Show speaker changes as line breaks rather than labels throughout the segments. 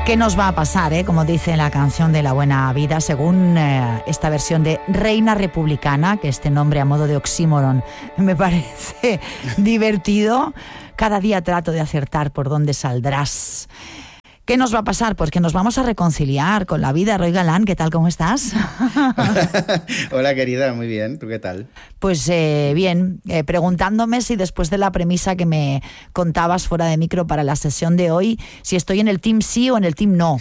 ¿Qué nos va a pasar, como dice la canción de La Buena Vida, según esta versión de Reina Republicana, que este nombre a modo de oxímoron me parece divertido? Cada día trato de acertar por dónde saldrás. ¿Qué nos va a pasar? Pues que nos vamos a reconciliar con la vida. Roy Galán, ¿qué tal? ¿Cómo estás?
Hola, querida, muy bien. ¿Tú qué tal?
Pues bien, preguntándome si después de la premisa que me contabas fuera de micro para la sesión de hoy, si estoy en el team sí o en el team no.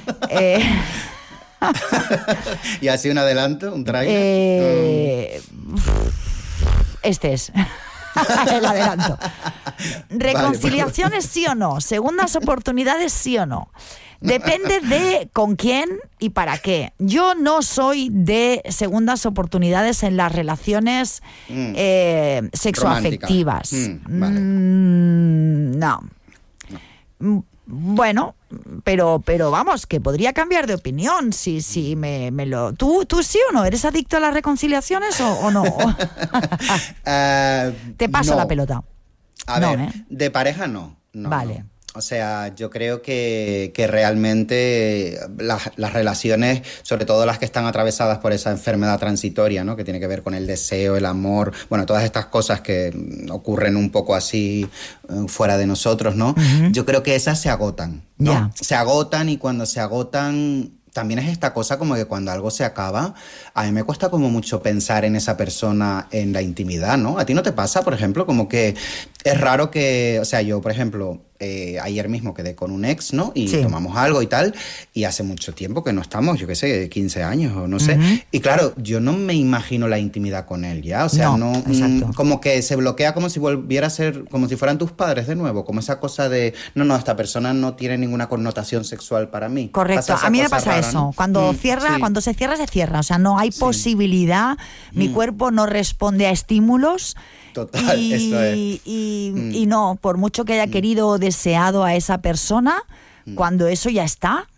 ¿Y así un adelanto, un trailer?
Este es... el adelanto. ¿Reconciliaciones sí o no? ¿Segundas oportunidades sí o no? Depende de con quién y para qué. Yo no soy de segundas oportunidades en las relaciones sexoafectivas.
Vale.
No. Bueno, pero vamos, que podría cambiar de opinión si me lo... ¿Tú sí o no? ¿Eres adicto a las reconciliaciones o no? ¿Te pasa
no.
La pelota?
A
no,
ver, de pareja no.
Vale.
No. O sea, yo creo que realmente las relaciones, sobre todo las que están atravesadas por esa enfermedad transitoria, ¿no? Que tiene que ver con el deseo, el amor, bueno, todas estas cosas que ocurren un poco así fuera de nosotros, ¿no?
Uh-huh.
Yo creo que esas se agotan, ¿no?
Yeah.
Se agotan, y cuando se agotan... También es esta cosa como que cuando algo se acaba, a mí me cuesta como mucho pensar en esa persona en la intimidad, ¿no? ¿A ti no te pasa, por ejemplo? Como que es raro que... O sea, yo, por ejemplo, ayer mismo quedé con un ex, ¿no? Y
sí.
Tomamos algo y tal, y hace mucho tiempo que no estamos, yo qué sé, 15 años o no sé.
Uh-huh. Y
claro, yo no me imagino la intimidad con él, ¿ya? O sea, no como que se bloquea como si volviera a ser, como si fueran tus padres de nuevo, como esa cosa de, no, esta persona no tiene ninguna connotación sexual para mí.
Correcto, a mí me pasa rara, eso, ¿no? Cuando
sí.
Cuando se cierra, o sea, no hay posibilidad, mi cuerpo no responde a estímulos.
Total, eso es.
Y no, por mucho que haya querido o deseado a esa persona, cuando eso ya está,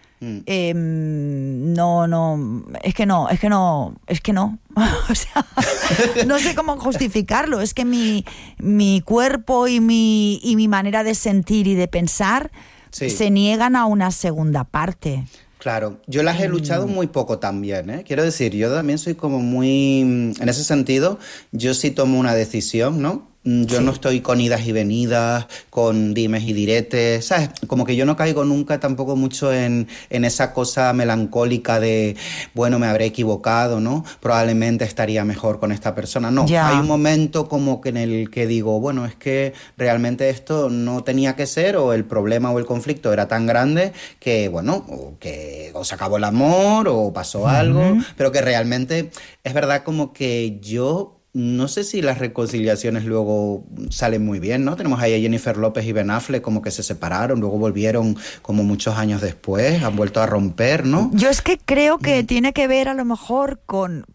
es que no. O sea, no sé cómo justificarlo. Es que mi cuerpo y mi manera de sentir y de pensar se niegan a una segunda parte.
Claro, yo las he luchado muy poco también, ¿eh? Quiero decir, yo también soy como muy... En ese sentido, yo sí tomo una decisión, ¿no? Yo no estoy con idas y venidas, con dimes y diretes, ¿sabes? Como que yo no caigo nunca tampoco mucho en esa cosa melancólica de, bueno, me habré equivocado, ¿no? Probablemente estaría mejor con esta persona. No, hay un momento como que en el que digo, bueno, es que realmente esto no tenía que ser, o el problema o el conflicto era tan grande que, bueno, o se acabó el amor o pasó algo, pero que realmente es verdad como que yo... No sé si las reconciliaciones luego salen muy bien, ¿no? Tenemos ahí a Jennifer López y Ben Affleck como que se separaron, luego volvieron como muchos años después, han vuelto a romper, ¿no?
Yo es que creo que tiene que ver a lo mejor con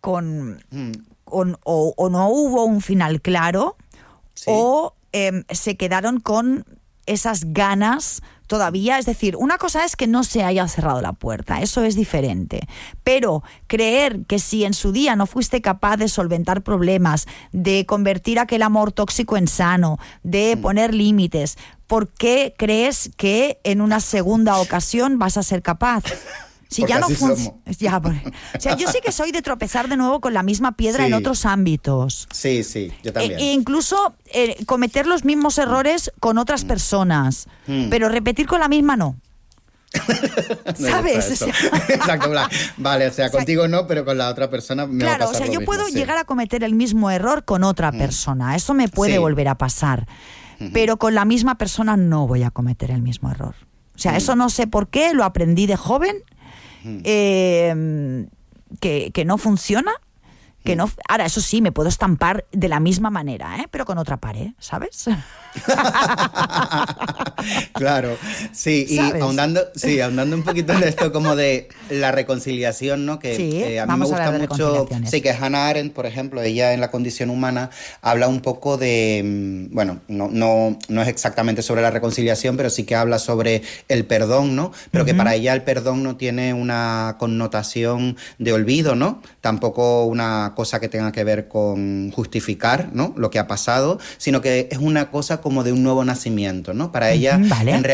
o no hubo un final claro, o se quedaron con esas ganas todavía. Es decir, una cosa es que no se haya cerrado la puerta, eso es diferente, pero creer que si en su día no fuiste capaz de solventar problemas, de convertir aquel amor tóxico en sano, de poner límites, ¿por qué crees que en una segunda ocasión vas a ser capaz? Si ya no funciona. O sea, yo sí que soy de tropezar de nuevo con la misma piedra en otros ámbitos.
Sí, yo también.
E incluso cometer los mismos errores con otras personas, pero repetir con la misma no. ¿Sabes?
Exacto, vale, o sea, contigo no, pero con la otra persona me va a pasar lo mismo.
Claro, yo puedo llegar a cometer el mismo error con otra persona, eso me puede volver a pasar, pero con la misma persona no voy a cometer el mismo error. O sea, eso no sé por qué, lo aprendí de joven, que no funciona, que no. Ahora, eso sí, me puedo estampar de la misma manera, pero con otra pared, ¿sabes?
Claro, sí,
¿sabes?
Y ahondando un poquito en esto como de la reconciliación, ¿no? Que a mí me gusta mucho, sí, que Hannah Arendt, por ejemplo, ella en La condición humana habla un poco de, bueno, no es exactamente sobre la reconciliación, pero sí que habla sobre el perdón, ¿no? Pero que para ella el perdón no tiene una connotación de olvido, ¿no? Tampoco una cosa que tenga que ver con justificar, ¿no? Lo que ha pasado, sino que es una cosa como de un nuevo nacimiento, ¿no? Para ella, en realidad,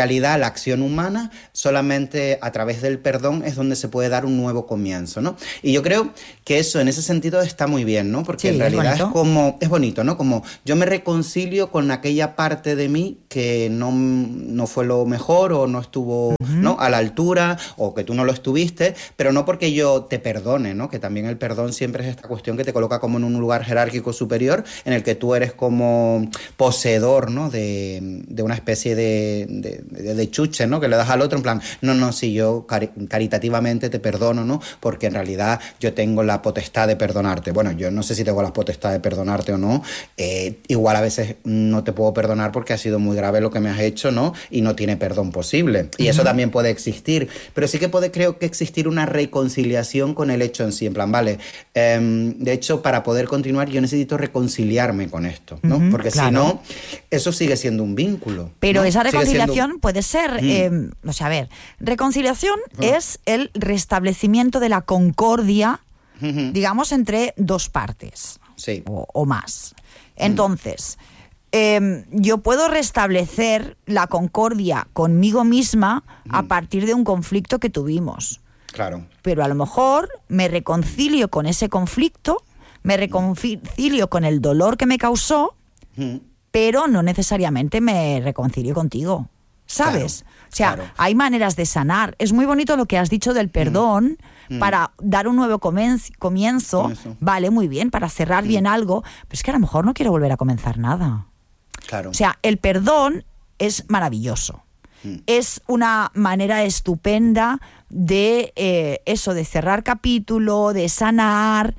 la acción humana, solamente a través del perdón es donde se puede dar un nuevo comienzo, ¿no? Y yo creo que eso en ese sentido está muy bien, ¿no? Porque en realidad es bonito, ¿no? Como yo me reconcilio con aquella parte de mí que no fue lo mejor o no estuvo, ¿no?, a la altura, o que tú no lo estuviste, pero no porque yo te perdone, ¿no? Que también el perdón siempre es esta cuestión que te coloca como en un lugar jerárquico superior en el que tú eres como poseedor, ¿no?, de una especie de chuche, ¿no?, que le das al otro en plan, no, si yo caritativamente te perdono, ¿no?, porque en realidad yo tengo la potestad de perdonarte. Bueno, yo no sé si tengo la potestad de perdonarte o no, igual a veces no te puedo perdonar porque ha sido muy grave lo que me has hecho, ¿no?, y no tiene perdón posible. Y eso también puede existir, pero sí que puede, creo que existir una reconciliación con el hecho en sí, en plan, vale, de hecho, para poder continuar yo necesito reconciliarme con esto, ¿no? Porque si no, eso sigue siendo un vínculo.
Pero
¿no?
esa reconciliación puede ser, o sea, a ver, reconciliación es el restablecimiento de la concordia, digamos, entre dos partes o más. Entonces, yo puedo restablecer la concordia conmigo misma a partir de un conflicto que tuvimos.
Claro.
Pero a lo mejor me reconcilio con ese conflicto, me reconcilio con el dolor que me causó, pero no necesariamente me reconcilio contigo, ¿sabes? Claro, o sea, hay maneras de sanar. Es muy bonito lo que has dicho del perdón para dar un nuevo comienzo. Vale, muy bien, para cerrar bien algo, pero es que a lo mejor no quiero volver a comenzar nada.
Claro.
O sea, el perdón es maravilloso. Es una manera estupenda de eso, de cerrar capítulo, de sanar,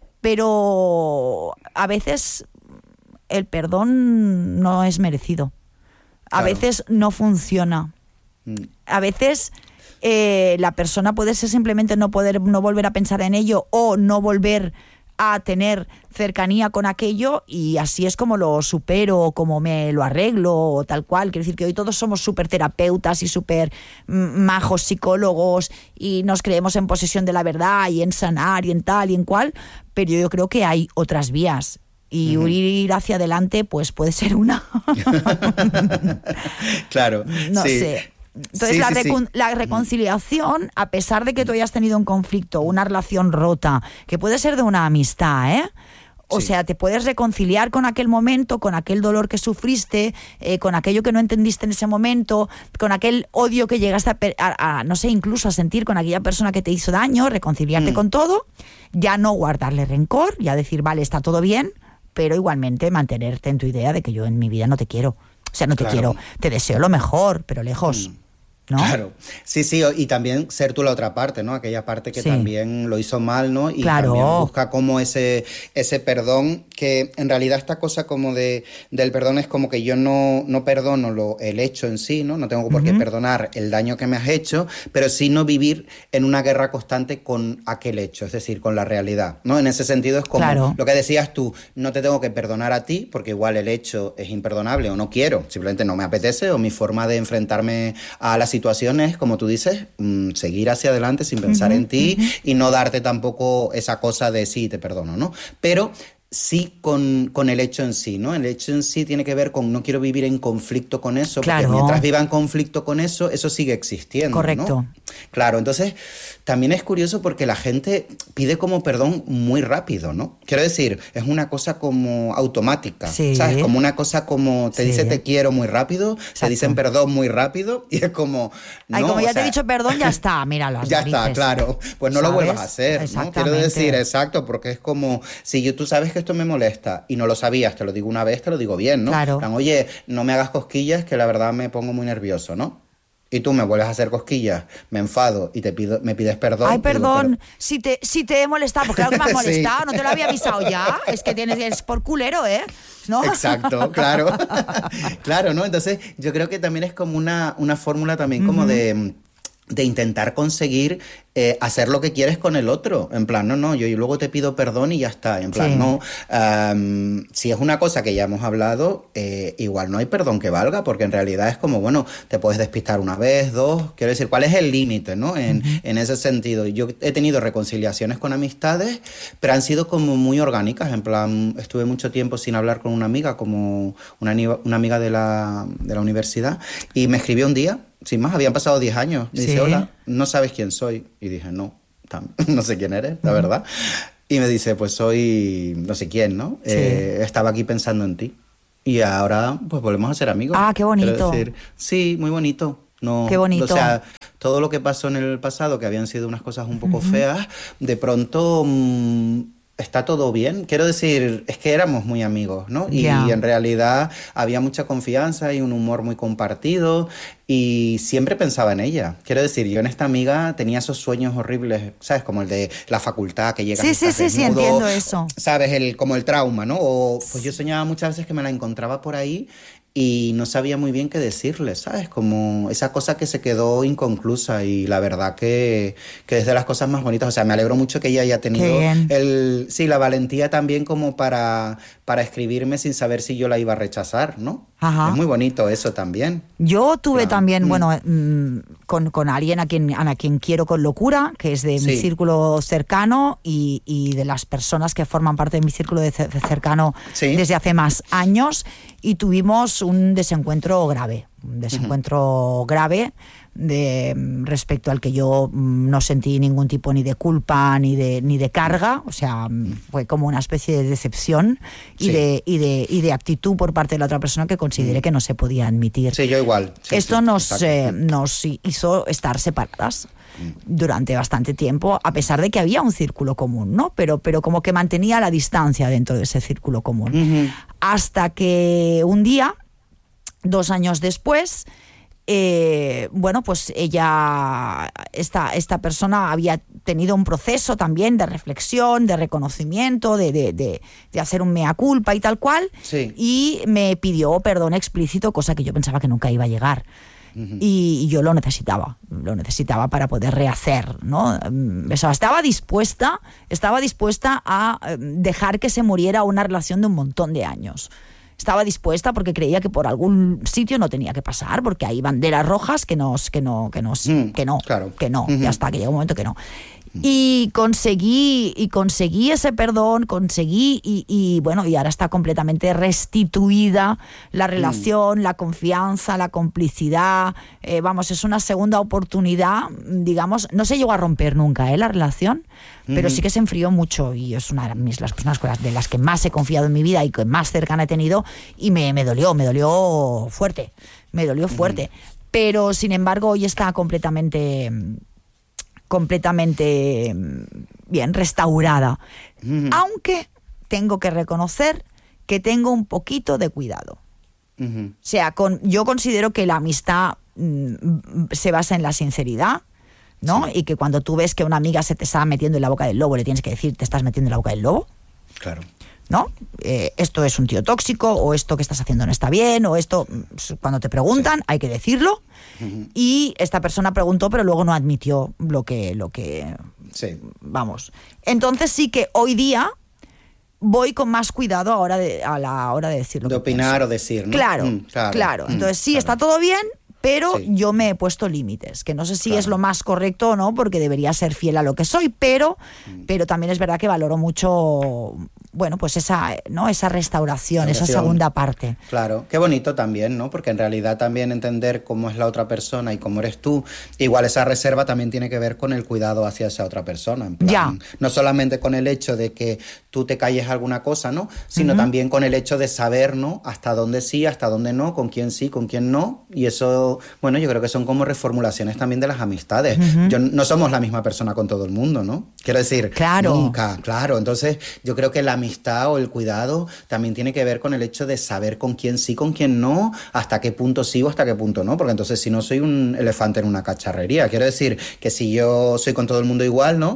pero a veces el perdón no es merecido. A veces no funciona. A veces la persona puede ser simplemente no volver a pensar en ello o no volver a tener cercanía con aquello, y así es como lo supero o como me lo arreglo o tal cual. Quiero decir que hoy todos somos súper terapeutas y súper majos psicólogos y nos creemos en posesión de la verdad y en sanar y en tal y en cual, pero yo creo que hay otras vías. Y ir hacia adelante pues puede ser una.
Claro.
No sé. Entonces la reconciliación, a pesar de que tú hayas tenido un conflicto, una relación rota, que puede ser de una amistad, o sea, te puedes reconciliar con aquel momento, con aquel dolor que sufriste, con aquello que no entendiste en ese momento, con aquel odio que llegaste a no sé, incluso a sentir con aquella persona que te hizo daño, reconciliarte con todo, ya no guardarle rencor, ya decir, vale, está todo bien, pero igualmente mantenerte en tu idea de que yo en mi vida no te quiero. O sea, no te quiero, te deseo lo mejor, pero lejos. ¿No?
Claro, sí, y también ser tú la otra parte, ¿no? Aquella parte que también lo hizo mal, ¿no? Y también busca como ese perdón, que en realidad esta cosa como del perdón es como que yo no perdono el hecho en sí, ¿no? No tengo por qué perdonar el daño que me has hecho, pero sí no vivir en una guerra constante con aquel hecho, es decir, con la realidad, ¿no? En ese sentido es como lo que decías tú, no te tengo que perdonar a ti, porque igual el hecho es imperdonable o no quiero, simplemente no me apetece, o mi forma de enfrentarme a la situación es, como tú dices, seguir hacia adelante sin pensar en ti y no darte tampoco esa cosa de sí, te perdono, ¿no? Pero sí con el hecho en sí, ¿no? El hecho en sí tiene que ver con no quiero vivir en conflicto con eso, porque mientras viva en conflicto con eso, eso sigue existiendo,
correcto,
¿no? Claro, entonces también es curioso porque la gente pide como perdón muy rápido, ¿no? Quiero decir, es una cosa como automática, ¿sabes? Como una cosa como te dice te quiero muy rápido, te dicen perdón muy rápido y es como...
No, como ya te he dicho perdón, ya está, míralo.
Ya está, claro. Pues no lo vuelvas a hacer, ¿no? Quiero decir, exacto, porque es como si tú sabes que esto me molesta y no lo sabías, te lo digo una vez, te lo digo bien, ¿no?
Claro.
Oye, no me hagas cosquillas que la verdad me pongo muy nervioso, ¿no? Y tú me vuelves a hacer cosquillas, me enfado y me pides perdón.
Ay, perdón, digo, si te he molestado, porque claro que me has molestado, no te lo había avisado ya, es que es por culero, ¿no?
Exacto, claro. Claro, ¿no? Entonces yo creo que también es como una fórmula también como de intentar conseguir hacer lo que quieres con el otro. En plan, no, yo luego te pido perdón y ya está. En plan,
Sí.
no. Si es una cosa que ya hemos hablado, igual no hay perdón que valga, porque en realidad es como, bueno, te puedes despistar una vez, dos. Quiero decir, ¿cuál es el límite, no? En ese sentido. Yo he tenido reconciliaciones con amistades, pero han sido como muy orgánicas. En plan, estuve mucho tiempo sin hablar con una amiga, como una amiga de la universidad, y me escribió un día. Sin más, habían pasado 10 años. Me dice,
Sí.
hola, ¿no sabes quién soy? Y dije, no, no sé quién eres, la verdad. Y me dice, pues soy no sé quién, ¿no?
Sí.
Estaba aquí pensando en ti. Y ahora, pues volvemos a ser amigos.
Ah, qué bonito.
Quiero decir, sí, muy bonito. No,
Qué bonito.
O sea, todo lo que pasó en el pasado, que habían sido unas cosas un poco feas, de pronto está todo bien. Quiero decir, es que éramos muy amigos, ¿no? Y
Ya.
en realidad había mucha confianza y un humor muy compartido y siempre pensaba en ella. Quiero decir, yo en esta amiga tenía esos sueños horribles, ¿sabes? Como el de la facultad, que llegas y
Sí,
estás desnudo,
entiendo eso.
¿sabes? Como el trauma, ¿no? O pues yo soñaba muchas veces que me la encontraba por ahí y no sabía muy bien qué decirle, ¿sabes? Como esa cosa que se quedó inconclusa y la verdad que es de las cosas más bonitas. O sea, me alegro mucho que ella haya tenido
Qué bien.
la valentía también como para escribirme sin saber si yo la iba a rechazar, ¿no?
Ajá.
Es muy bonito eso también.
Yo tuve
Claro.
también, bueno, con alguien a quien quiero con locura, que es de mi
Sí.
círculo cercano y de las personas que forman parte de mi círculo cercano
Sí.
desde hace más años, y tuvimos un desencuentro grave. Respecto al que yo no sentí ningún tipo ni de culpa ni de carga. O sea, fue como una especie de decepción y,
Sí.
de actitud por parte de la otra persona que consideré que no se podía admitir.
Sí, yo igual. Sí,
Esto
sí,
nos
exacto.
hizo estar separadas durante bastante tiempo, a pesar de que había un círculo común, ¿no? Pero como que mantenía la distancia dentro de ese círculo común.
Ujú.
Hasta que un día, 2 años después, bueno, pues esta persona había tenido un proceso también de reflexión, de reconocimiento, de hacer un mea culpa y tal cual,
Sí.
y me pidió perdón explícito, cosa que yo pensaba que nunca iba a llegar. Y yo lo necesitaba para poder rehacer, ¿no? O sea, estaba dispuesta a dejar que se muriera una relación de un montón de años. Estaba dispuesta porque creía que por algún sitio no tenía que pasar, porque hay banderas rojas que no,
claro.
ya está, que llega un momento que no. Y conseguí ese perdón, y bueno, y ahora está completamente restituida la relación, la confianza, la complicidad. Vamos, es una segunda oportunidad, digamos. No se llegó a romper nunca, la relación, pero sí que se enfrió mucho, y es una de las personas de las que más he confiado en mi vida y que más cercana he tenido, y me dolió fuerte, pero sin embargo hoy está completamente bien restaurada. Aunque tengo que reconocer que tengo un poquito de cuidado. O sea, yo considero que la amistad se basa en la sinceridad, ¿no?
Sí.
Y que cuando tú ves que una amiga se te está metiendo en la boca del lobo, le tienes que decir, te estás metiendo en la boca del lobo,
Claro.
¿no? Esto es un tío tóxico, o esto que estás haciendo no está bien, o esto, cuando te preguntan, hay que decirlo. Y esta persona preguntó, pero luego no admitió lo que
Sí.
vamos. Entonces sí que hoy día voy con más cuidado a la hora de decir lo
De
que
opinar
pienso.
o decir, ¿no?
Claro. Entonces sí,
claro.
está todo bien, pero
Sí.
yo me he puesto límites, que no sé si
Claro.
es lo más correcto o no, porque debería ser fiel a lo que soy, pero también es verdad que valoro mucho, bueno, pues esa restauración, esa segunda parte.
Claro, qué bonito también, ¿no? Porque en realidad también entender cómo es la otra persona y cómo eres tú, igual esa reserva también tiene que ver con el cuidado hacia esa otra persona. En plan,
Ya.
No solamente con el hecho de que tú te calles alguna cosa, ¿no? Sino también con el hecho de saber, ¿no? Hasta dónde sí, hasta dónde no, con quién sí, con quién no. Y eso, bueno, yo creo que son como reformulaciones también de las amistades. No somos la misma persona con todo el mundo, ¿no? Quiero decir,
Claro.
nunca, claro. Entonces, yo creo que la amistad o el cuidado también tiene que ver con el hecho de saber con quién sí, con quién no, hasta qué punto sí o hasta qué punto no, porque entonces si no soy un elefante en una cacharrería. Quiero decir que si yo soy con todo el mundo igual, ¿no?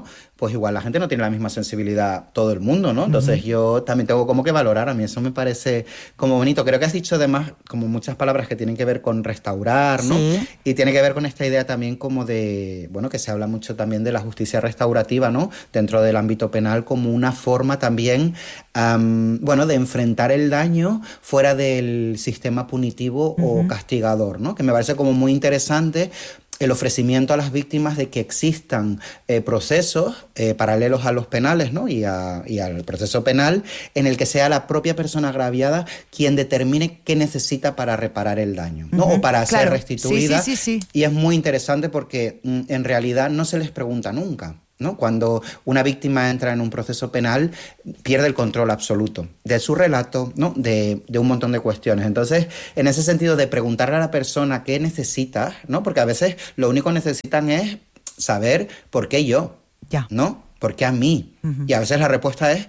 pues igual la gente no tiene la misma sensibilidad todo el mundo, ¿no? Entonces yo también tengo como que valorar, a mí eso me parece como bonito. Creo que has dicho además como muchas palabras que tienen que ver con restaurar, ¿no?
Sí.
Y tiene que ver con esta idea también como de, bueno, que se habla mucho también de la justicia restaurativa, ¿no? Dentro del ámbito penal como una forma también, bueno, de enfrentar el daño fuera del sistema punitivo o castigador, ¿no? Que me parece como muy interesante el ofrecimiento a las víctimas de que existan procesos paralelos a los penales, ¿no? y al proceso penal, en el que sea la propia persona agraviada quien determine qué necesita para reparar el daño, ¿no? O para ser restituida.
Sí.
Y es muy interesante porque en realidad no se les pregunta nunca, ¿no? Cuando una víctima entra en un proceso penal, pierde el control absoluto de su relato, ¿no? De un montón de cuestiones. Entonces, en ese sentido de preguntarle a la persona qué necesita, ¿no? Porque a veces lo único que necesitan es saber por qué yo, ¿no? ¿Por qué a mí? Y a veces la respuesta es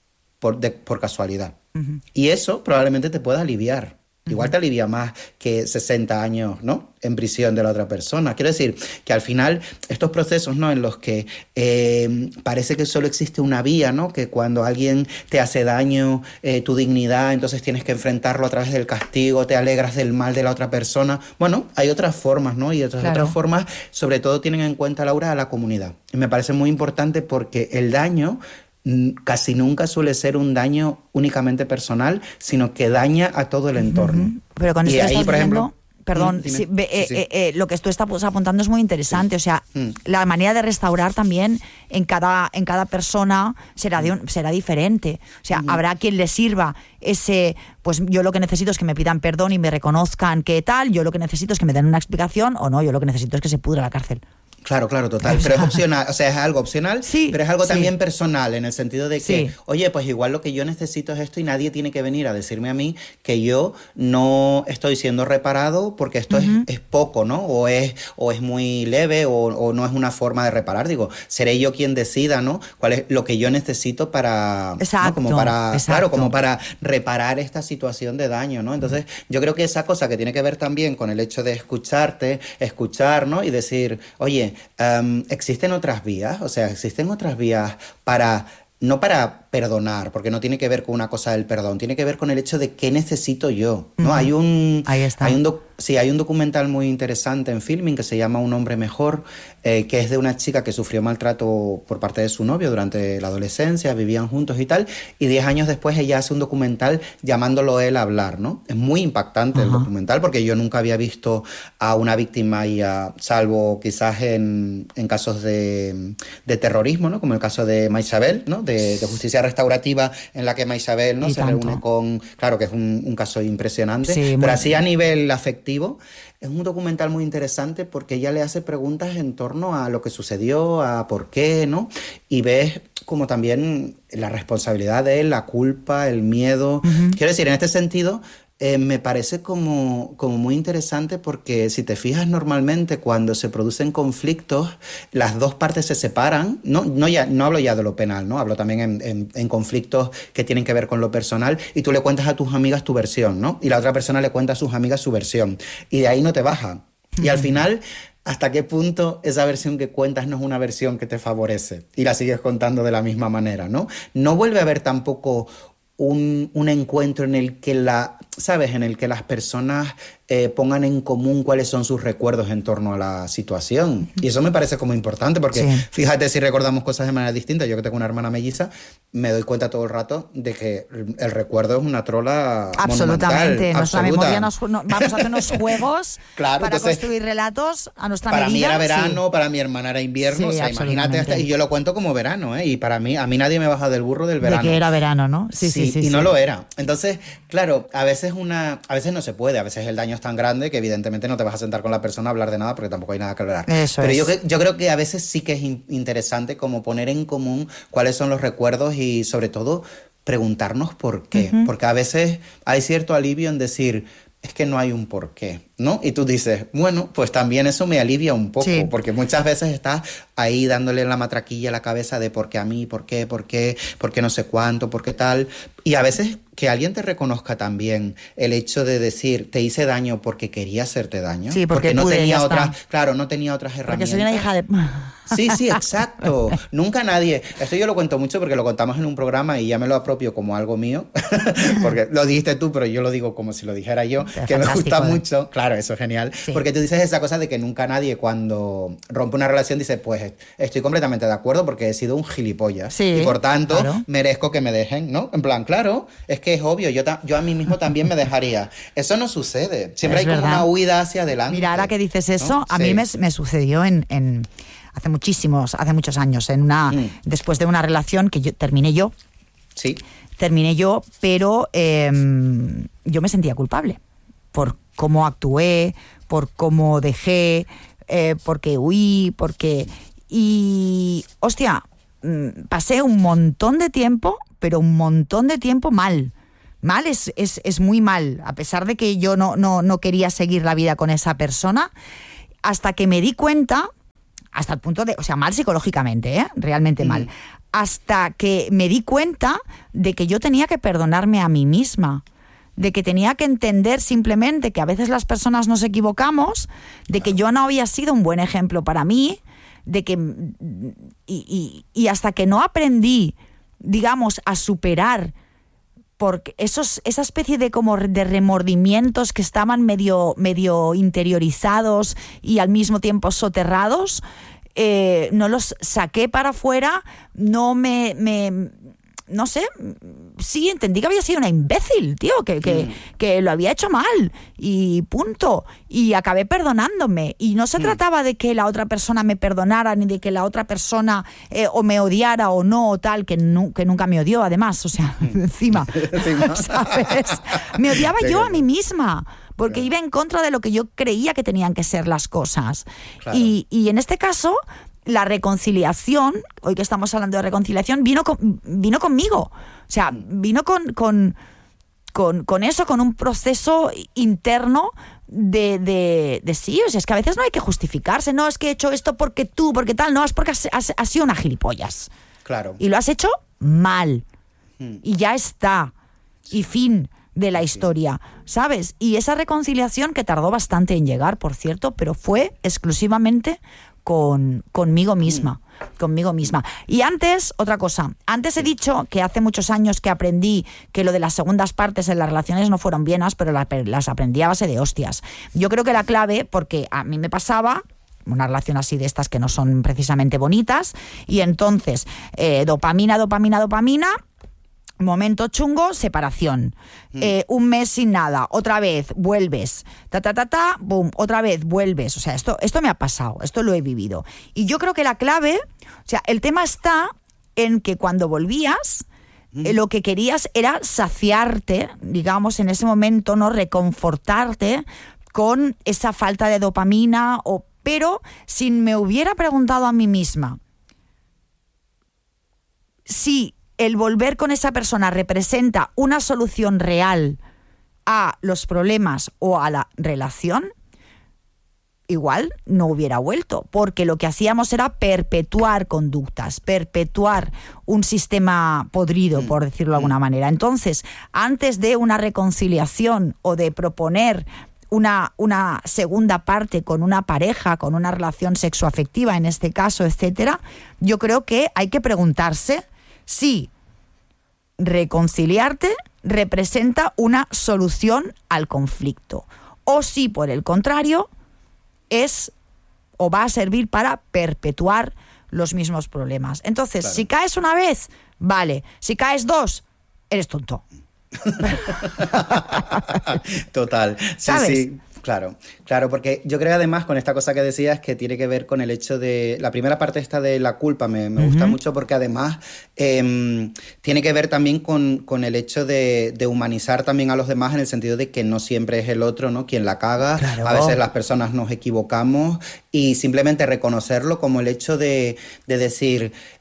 por casualidad. Y eso probablemente te pueda aliviar. Igual te alivia más que 60 años, ¿no? En prisión de la otra persona. Quiero decir que al final estos procesos, ¿no? En los que parece que solo existe una vía, ¿no? Que cuando alguien te hace daño, tu dignidad, entonces tienes que enfrentarlo a través del castigo, te alegras del mal de la otra persona. Bueno, hay otras formas, ¿no? Y otras formas, sobre todo tienen en cuenta, Laura, a la comunidad. Y me parece muy importante porque el daño casi nunca suele ser un daño únicamente personal, sino que daña a todo el entorno.
Pero con esto estás
por ejemplo,
perdón, lo que tú estás apuntando es muy interesante. O sea, la manera de restaurar también en cada persona será diferente. O sea, habrá quien le sirva ese, pues yo lo que necesito es que me pidan perdón y me reconozcan qué tal, yo lo que necesito es que me den una explicación, o no, yo lo que necesito es que se pudra la cárcel.
Claro, total, pero es opcional, o sea, es algo opcional, pero es algo también personal, en el sentido de que, oye, pues igual lo que yo necesito es esto y nadie tiene que venir a decirme a mí que yo no estoy siendo reparado porque esto es poco, ¿no? O es muy leve o no es una forma de reparar. Digo, seré yo quien decida, ¿no? Cuál es lo que yo necesito para,
exacto,
¿no?
exacto.
Como para reparar esta situación de daño, ¿no? Entonces, yo creo que esa cosa que tiene que ver también con el hecho de escuchar, ¿no? Y decir, oye, ¿existen otras vías? O sea, ¿existen otras vías no para perdonar, porque no tiene que ver con una cosa del perdón, tiene que ver con el hecho de qué necesito yo, ¿no? Ahí está. Hay un documental muy interesante en Filming que se llama Un hombre mejor, que es de una chica que sufrió maltrato por parte de su novio durante la adolescencia, vivían juntos y tal, y 10 años después ella hace un documental llamándolo él a hablar, ¿no? Es muy impactante el documental porque yo nunca había visto a una víctima salvo quizás en casos de terrorismo, ¿no? Como el caso de Maisabel, ¿no? De justicia restaurativa, en la que Maisabel, ¿no? Se reúne con... Claro que es un caso impresionante, pero así a nivel afectivo es un documental muy interesante porque ella le hace preguntas en torno a lo que sucedió, a por qué, ¿no? Y ves como también la responsabilidad de él, la culpa, el miedo. Quiero decir, en este sentido... me parece como muy interesante porque si te fijas normalmente cuando se producen conflictos las dos partes se separan, no hablo ya de lo penal, ¿no? Hablo también en conflictos que tienen que ver con lo personal y tú le cuentas a tus amigas tu versión, ¿no? Y la otra persona le cuenta a sus amigas su versión y de ahí no te baja. Y al final... ¿Hasta qué punto esa versión que cuentas no es una versión que te favorece? Y la sigues contando de la misma manera, ¿no? No vuelve a haber tampoco un encuentro en el que en el que las personas pongan en común cuáles son sus recuerdos en torno a la situación. Y eso me parece como importante porque, fíjate, si recordamos cosas de manera distinta, yo que tengo una hermana melliza, me doy cuenta todo el rato de que el recuerdo es una trola
absolutamente.
Monumental.
Nuestra memoria vamos a hacer unos juegos para
entonces,
construir relatos a nuestra medida.
Para mí era verano, para mi hermana era invierno, o sea, imagínate, y yo lo cuento como verano, y para mí, a mí nadie me baja del burro del verano.
De que era verano, ¿no?
Sí, no lo era. Entonces, claro, a veces no se puede, a veces el daño es tan grande que evidentemente no te vas a sentar con la persona a hablar de nada porque tampoco hay nada que hablar. Pero yo creo que a veces sí que es interesante como poner en común cuáles son los recuerdos y sobre todo preguntarnos por qué. Porque a veces hay cierto alivio en decir... Es que no hay un porqué, ¿no? Y tú dices, bueno, pues también eso me alivia un poco,
Sí.
porque muchas veces estás ahí dándole la matraquilla a la cabeza de por qué a mí, por qué no sé cuánto, por qué tal. Y a veces que alguien te reconozca también el hecho de decir, te hice daño porque quería hacerte daño.
Sí, porque
no
pude,
tenía
ya
otras,
está.
claro, no tenía otras
Porque
herramientas.
soy una hija de...
Sí, exacto. Nunca nadie. Esto yo lo cuento mucho porque lo contamos en un programa y ya me lo apropio como algo mío. Porque lo dijiste tú, pero yo lo digo como si lo dijera yo. Que me gusta mucho. Claro, eso es genial. Sí. Porque tú dices esa cosa de que nunca nadie cuando rompe una relación dice, pues estoy completamente de acuerdo porque he sido un gilipollas.
Sí,
y por tanto,
claro,
merezco que me dejen, ¿no? En plan, claro, es que es obvio. Yo a mí mismo también me dejaría. Eso no sucede. Siempre hay como una huida hacia adelante.
Mira, ahora que dices eso,
¿no?
a mí me sucedió en hace muchos años, después de una relación que terminé yo.
Sí.
Terminé yo, pero yo me sentía culpable por cómo actué, por cómo dejé, porque huí, Y, hostia, pasé un montón de tiempo, pero un montón de tiempo mal. Mal es muy mal, a pesar de que yo no quería seguir la vida con esa persona, hasta que me di cuenta... Hasta el punto de, o sea, mal psicológicamente, realmente mal. Hasta que me di cuenta de que yo tenía que perdonarme a mí misma, de que tenía que entender simplemente que a veces las personas nos equivocamos, de que yo no había sido un buen ejemplo para mí, de que y hasta que no aprendí, digamos, a superar porque esa especie de como de remordimientos que estaban medio interiorizados y al mismo tiempo soterrados, no los saqué para afuera, no sé, sí, entendí que había sido una imbécil, tío, que lo había hecho mal y punto. Y acabé perdonándome. Y no se trataba de que la otra persona me perdonara ni de que la otra persona o me odiara o no o tal, que nunca me odió, además, o sea, encima, ¿sabes? Me odiaba yo a mí misma. Porque iba en contra de lo que yo creía que tenían que ser las cosas. Claro. Y en este caso... La reconciliación, hoy que estamos hablando de reconciliación, vino conmigo. O sea, vino con eso, con un proceso interno de sí. O sea, es que a veces no hay que justificarse. No, es que he hecho esto porque tal. No, es porque has sido una gilipollas.
Claro.
Y lo has hecho mal. Y ya está. Y fin de la historia, ¿sabes? Y esa reconciliación, que tardó bastante en llegar, por cierto, pero fue exclusivamente... conmigo misma. Y antes, otra cosa, antes he dicho que hace muchos años que aprendí que lo de las segundas partes en las relaciones no fueron bienas, pero las aprendí a base de hostias. Yo creo que la clave, porque a mí me pasaba una relación así de estas que no son precisamente bonitas, y entonces dopamina, momento chungo, separación. Un mes sin nada, otra vez vuelves, boom, otra vez vuelves. O sea, esto me ha pasado, esto lo he vivido. Y yo creo que la clave, o sea, el tema está en que cuando volvías, lo que querías era saciarte, digamos, en ese momento, ¿no? Reconfortarte con esa falta de dopamina, pero si me hubiera preguntado a mí misma si el volver con esa persona representa una solución real a los problemas o a la relación, igual no hubiera vuelto, porque lo que hacíamos era perpetuar conductas, perpetuar un sistema podrido, por decirlo de alguna manera. Entonces, antes de una reconciliación o de proponer una segunda parte con una pareja, con una relación sexoafectiva en este caso, etcétera, yo creo que hay que preguntarse si reconciliarte representa una solución al conflicto o si, por el contrario, es o va a servir para perpetuar los mismos problemas. Entonces, claro, si caes una vez, vale. Si caes dos, eres tonto.
Total. Sí,
¿sabes?
Sí. Claro, porque yo creo además con esta cosa que decías que tiene que ver con el hecho de... La primera parte esta de la culpa me gusta mucho porque además tiene que ver también con el hecho de humanizar también a los demás en el sentido de que no siempre es el otro, ¿no?, quien la caga. Claro. A veces las personas nos equivocamos y simplemente reconocerlo como el hecho de decir...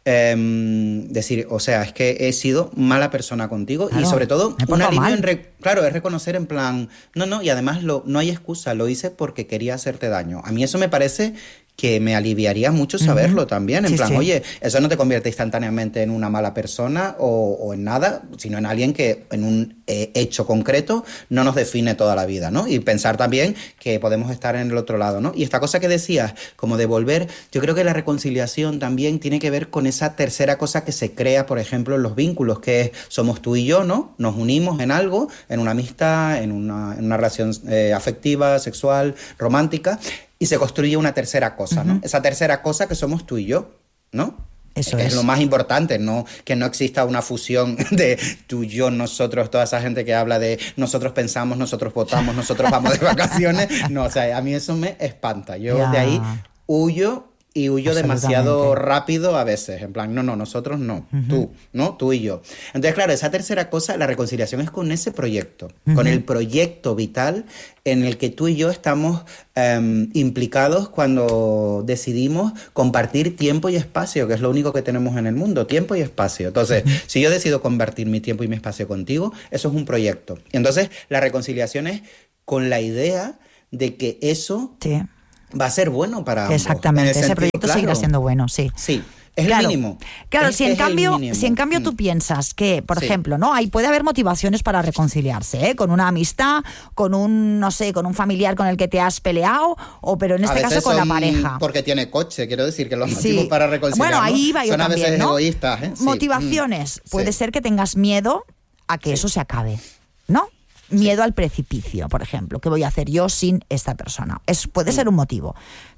decir, o sea, es que he sido mala persona contigo,
claro,
y sobre todo un alivio claro, es reconocer en plan, no, y además no hay excusa, lo hice porque quería hacerte daño. A mí eso me parece que me aliviaría mucho saberlo también, en plan, oye, eso no te convierte instantáneamente en una mala persona o en nada, sino en alguien que en un hecho concreto no nos define toda la vida, ¿no? Y pensar también que podemos estar en el otro lado, ¿no? Y esta cosa que decías, como de volver, yo creo que la reconciliación también tiene que ver con esa tercera cosa que se crea, por ejemplo, en los vínculos, que es, somos tú y yo, ¿no? Nos unimos en algo, en una amistad, en una relación afectiva, sexual, romántica, y se construye una tercera cosa, ¿no? Esa tercera cosa que somos tú y yo, ¿no?
Eso
es lo más importante, ¿no? Que no exista una fusión de tú, yo, nosotros, toda esa gente que habla de nosotros pensamos, nosotros votamos, nosotros vamos de vacaciones. No, o sea, a mí eso me espanta. Yo de ahí huyo. Y huyo demasiado rápido a veces, en plan, no, nosotros no, tú, ¿no? Tú y yo. Entonces, claro, esa tercera cosa, la reconciliación es con ese proyecto, con el proyecto vital en el que tú y yo estamos implicados cuando decidimos compartir tiempo y espacio, que es lo único que tenemos en el mundo, tiempo y espacio. Entonces, si yo decido compartir mi tiempo y mi espacio contigo, eso es un proyecto. Y entonces, la reconciliación es con la idea de que eso... Sí. Va a ser bueno para ambos.
Exactamente, ese proyecto seguirá siendo bueno, sí.
Sí, es el mínimo.
Claro, si en cambio tú piensas que, por ejemplo, ¿no? Ahí puede haber motivaciones para reconciliarse, ¿eh? Con una amistad, con un, no sé, con un familiar con el que te has peleado, pero en este caso con la pareja.
Porque tiene coche, quiero decir que los motivos para reconciliarnos
ahí va yo
son
también,
a veces
¿no?
egoístas, ¿eh?
Motivaciones, puede ser que tengas miedo a que eso se acabe, ¿no? Miedo al precipicio, por ejemplo. ¿Qué voy a hacer yo sin esta persona? Puede ser un motivo.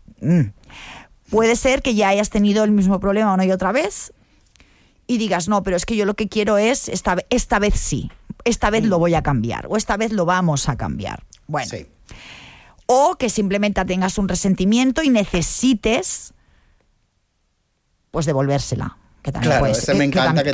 Puede ser que ya hayas tenido el mismo problema una y otra vez y digas, no, pero es que yo lo que quiero es, esta vez sí, esta vez lo voy a cambiar, o esta vez lo vamos a cambiar. Bueno. Sí. O que simplemente tengas un resentimiento y necesites, pues, devolvérsela. Que también
claro,
puede
ese me encanta que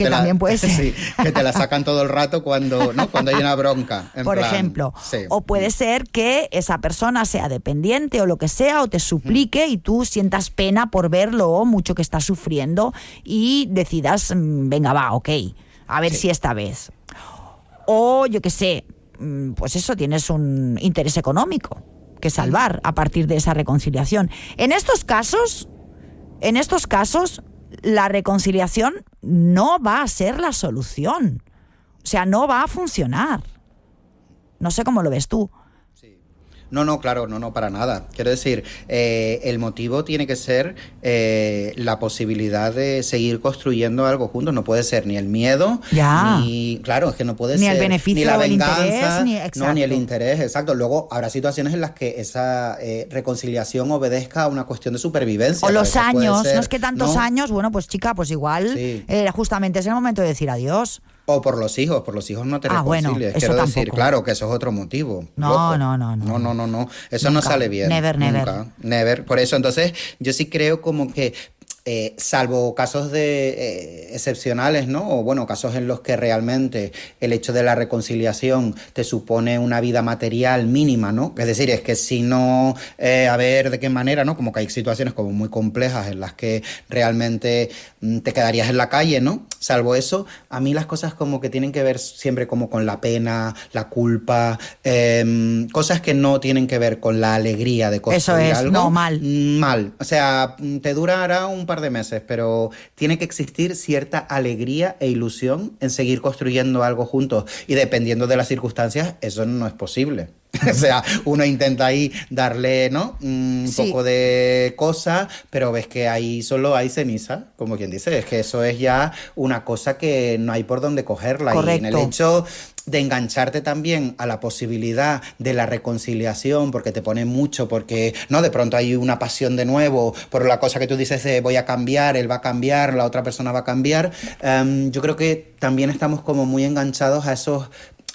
te la sacan todo el rato cuando hay una bronca.
Por ejemplo, o puede ser que esa persona sea dependiente o lo que sea, o te suplique y tú sientas pena por ver lo mucho que está sufriendo y decidas, venga, va, ok, a ver si esta vez. O yo qué sé, pues eso, tienes un interés económico que salvar a partir de esa reconciliación. En estos casos, la reconciliación no va a ser la solución. O sea, no va a funcionar. No sé cómo lo ves tú.
No, claro, no, para nada. Quiero decir, el motivo tiene que ser la posibilidad de seguir construyendo algo juntos. No puede ser ni el miedo, ni... Claro, es que no puede
ni
ser...
Ni el beneficio,
ni la venganza,
el interés,
ni el interés, exacto. Luego, habrá situaciones en las que esa reconciliación obedezca a una cuestión de supervivencia.
O los años, no es que tantos años, bueno, pues chica, pues igual justamente es el momento de decir adiós.
O por los hijos no te reconcilies.
Bueno,
quiero decir, claro, que eso es otro motivo.
No.
Eso nunca. No sale bien. Never. Por eso, entonces, yo sí creo como que salvo casos excepcionales, ¿no? O bueno, casos en los que realmente el hecho de la reconciliación te supone una vida material mínima, ¿no? Es decir, es que si no, a ver de qué manera, ¿no? Como que hay situaciones como muy complejas en las que realmente te quedarías en la calle, ¿no? Salvo eso, a mí las cosas como que tienen que ver siempre como con la pena, la culpa, cosas que no tienen que ver con la alegría de construir algo.
No, mal.
Mal. O sea, te durará un par de meses, pero tiene que existir cierta alegría e ilusión en seguir construyendo algo juntos. Y dependiendo de las circunstancias, eso no es posible. O sea, uno intenta ahí darle, ¿no? Un poco de cosa, pero ves que ahí solo hay ceniza, como quien dice. Es que eso es ya una cosa que no hay por dónde cogerla.
Correcto.
Y en el hecho de engancharte también a la posibilidad de la reconciliación, porque te pone mucho, porque no de pronto hay una pasión de nuevo por la cosa que tú dices de voy a cambiar, él va a cambiar, la otra persona va a cambiar. Yo creo que también estamos como muy enganchados a esos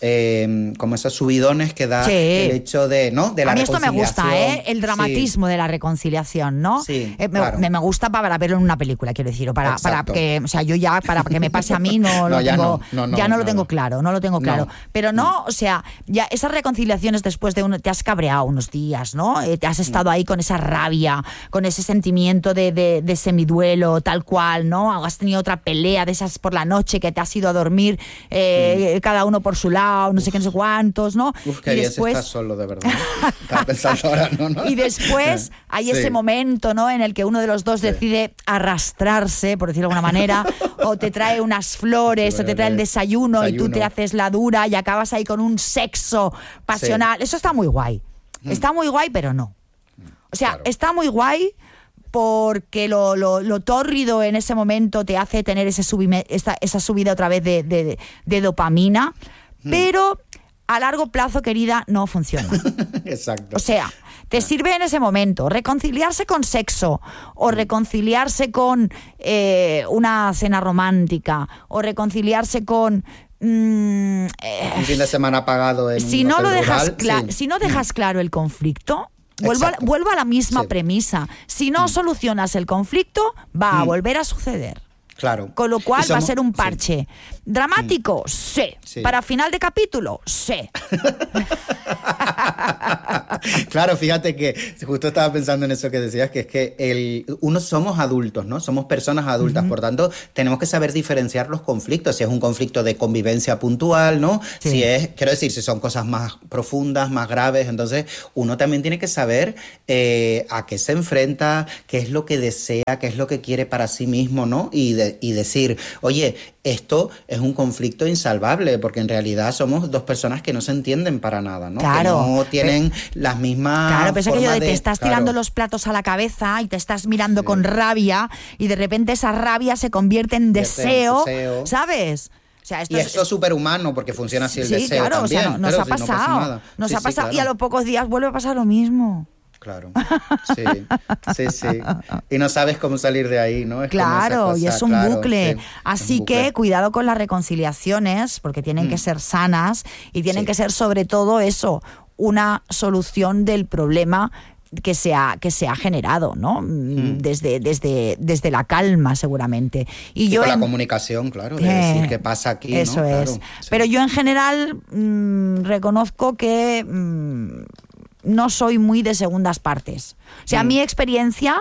como esos subidones que da el hecho de, ¿no? De la
a mí esto me
reconciliación.
gusta, el dramatismo de la reconciliación, ¿no?
Sí,
me gusta para verlo en una película, quiero decir, o para que, o sea, yo ya para que me pase a mí no lo tengo, ya no lo tengo claro, no lo tengo claro. Pero no, o sea, ya esas reconciliaciones después de te has cabreado unos días, ¿no? Te has estado ahí con esa rabia, con ese sentimiento de semiduelo, tal cual, ¿no? Has tenido otra pelea de esas por la noche que te has ido a dormir cada uno por su lado, no sé qué, no sé cuántos, ¿no?
Que y después estás solo, de verdad. Estaba pensando ahora, ¿no?
Y después hay ese momento, ¿no? En el que uno de los dos decide arrastrarse, por decirlo de alguna manera, o te trae unas flores, o te trae el desayuno y tú te haces la dura y acabas ahí con un sexo pasional. Eso está muy guay. Está muy guay, pero no. O sea, está muy guay porque lo tórrido en ese momento te hace tener esa subida otra vez de dopamina, pero a largo plazo, querida, no funciona.
Exacto.
O sea, te sirve en ese momento reconciliarse con sexo, o reconciliarse con una cena romántica, o reconciliarse con
un fin de semana apagado en
si
un
no
hotel
lo dejas
rural,
si no dejas claro el conflicto, vuelvo a la misma premisa. Si no solucionas el conflicto, va a volver a suceder.
Claro.
Con lo cual va a ser un parche. ¿Dramático? Sí. ¿Para final de capítulo? Sí.
Claro, fíjate que justo estaba pensando en eso que decías, que es que uno somos adultos, ¿no? Somos personas adultas, por tanto, tenemos que saber diferenciar los conflictos. Si es un conflicto de convivencia puntual, ¿no? Si son cosas más profundas, más graves, entonces uno también tiene que saber a qué se enfrenta, qué es lo que desea, qué es lo que quiere para sí mismo, ¿no? Y decir, oye, esto es un conflicto insalvable, porque en realidad somos dos personas que no se entienden para nada, ¿no?
Claro.
Que no tienen las mismas.
Claro, pero es que te estás tirando los platos a la cabeza y te estás mirando con rabia, y de repente esa rabia se convierte en deseo, ¿sabes? O sea,
esto es superhumano, porque funciona así el deseo.
Claro,
también,
o sea, nos ha pasado. Nos ha pasado, claro. Y a los pocos días vuelve a pasar lo mismo.
Claro, sí. Y no sabes cómo salir de ahí, ¿no?
Claro, y es un bucle. Así que cuidado con las reconciliaciones, porque tienen que ser sanas y tienen que ser sobre todo eso, una solución del problema que se ha generado, ¿no? Desde la calma, seguramente. Y
con la comunicación, claro, de decir qué pasa aquí,
eso, ¿no?
Claro,
es. Pero yo en general reconozco que no soy muy de segundas partes. O sea, mi experiencia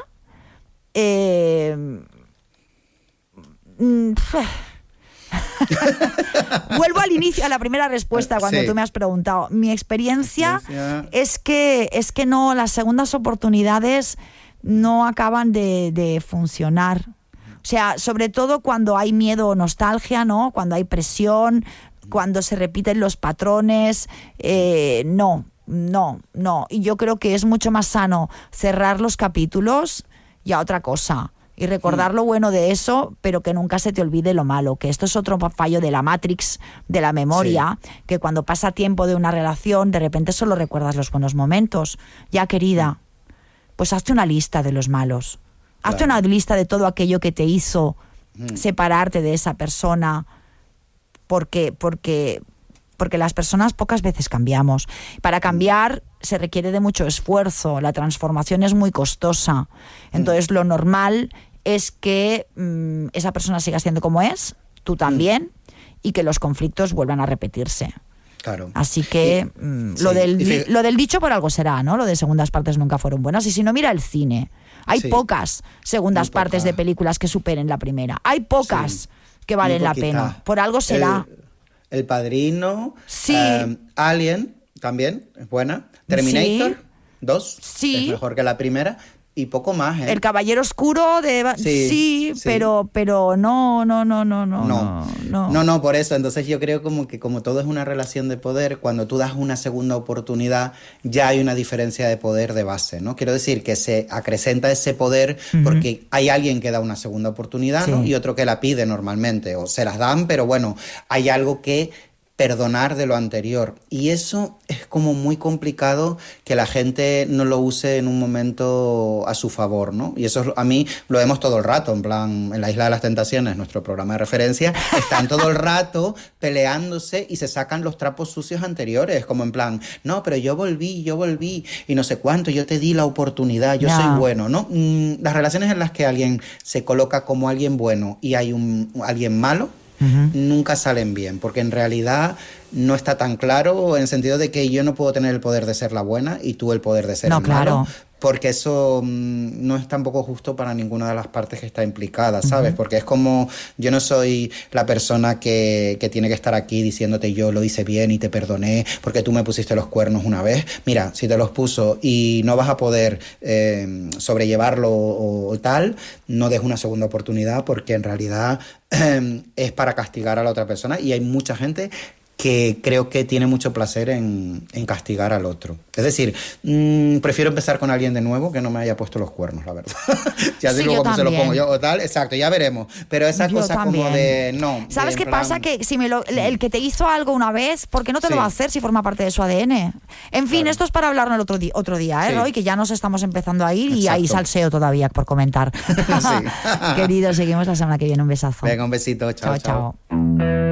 vuelvo al inicio, a la primera respuesta cuando tú me has preguntado. Mi experiencia es que no, las segundas oportunidades no acaban de funcionar. O sea, sobre todo cuando hay miedo o nostalgia, ¿no? Cuando hay presión, cuando se repiten los patrones, no. Y yo creo que es mucho más sano cerrar los capítulos y a otra cosa. Y recordar lo bueno de eso, pero que nunca se te olvide lo malo. Que esto es otro fallo de la Matrix, de la memoria, que cuando pasa tiempo de una relación, de repente solo recuerdas los buenos momentos. Ya, querida, pues hazte una lista de los malos. Hazte una lista de todo aquello que te hizo separarte de esa persona, porque las personas pocas veces cambiamos. Para cambiar se requiere de mucho esfuerzo, la transformación es muy costosa. Entonces lo normal es que esa persona siga siendo como es, tú también, y que los conflictos vuelvan a repetirse.
Claro.
Así que lo del dicho por algo será, ¿no? Lo de segundas partes nunca fueron buenas. Y si no, mira el cine. Hay pocas segundas partes de películas que superen la primera. Hay pocas que valen la pena. Por algo será.
El Padrino, Alien también es buena, Terminator 2 es mejor que la primera, y poco más, ¿eh?
El Caballero Oscuro pero no,
por eso. Entonces yo creo como que como todo es una relación de poder, cuando tú das una segunda oportunidad ya hay una diferencia de poder de base, ¿no? Quiero decir que se acrecenta ese poder porque hay alguien que da una segunda oportunidad, ¿no? Y otro que la pide normalmente, o se las dan, pero bueno, hay algo que perdonar de lo anterior. Y eso es como muy complicado que la gente no lo use en un momento a su favor, ¿no? Y eso a mí lo vemos todo el rato, en plan, en la Isla de las Tentaciones, nuestro programa de referencia, están todo el rato peleándose y se sacan los trapos sucios anteriores, como en plan, no, pero yo volví, y no sé cuánto, yo te di la oportunidad, yo soy bueno, ¿no? Las relaciones en las que alguien se coloca como alguien bueno y hay alguien malo, nunca salen bien, porque en realidad no está tan claro en el sentido de que yo no puedo tener el poder de ser la buena y tú el poder de ser el malo, porque eso no es tampoco justo para ninguna de las partes que está implicada, ¿sabes? Porque es como, yo no soy la persona que tiene que estar aquí diciéndote yo lo hice bien y te perdoné porque tú me pusiste los cuernos una vez. Mira, si te los puso y no vas a poder sobrellevarlo o tal, no des una segunda oportunidad, porque en realidad es para castigar a la otra persona, y hay mucha gente que creo que tiene mucho placer en castigar al otro. Es decir, prefiero empezar con alguien de nuevo que no me haya puesto los cuernos, la verdad. Ya digo cómo se lo pongo yo o tal, exacto, ya veremos. Pero esa cosa como de no.
¿Sabes qué pasa? Que si el que te hizo algo una vez, ¿por qué no te lo va a hacer si forma parte de su ADN? En fin, esto es para hablarlo otro día, Roy, que ya nos estamos empezando a ir y hay salseo todavía por comentar. Queridos, seguimos la semana que viene. Un besazo.
Venga, un besito. Chao, chao.